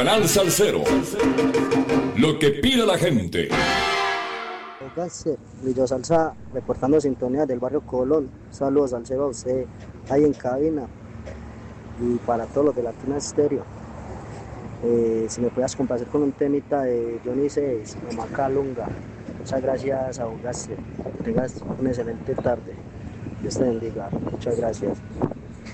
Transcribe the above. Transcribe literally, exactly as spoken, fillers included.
Canal Salcero. Lo que pide la gente. Oiganse, Lillo Salsa, reportando sintonía del barrio Colón. Saludos al Seba, usted ahí en cabina. Y para todos los de Latina Estéreo. Eh, si me puedas complacer con un temita de Johnny seis, Mamá Calunga. Muchas gracias a Ogaste. Que tengas una excelente tarde. Dios te bendiga. Muchas gracias.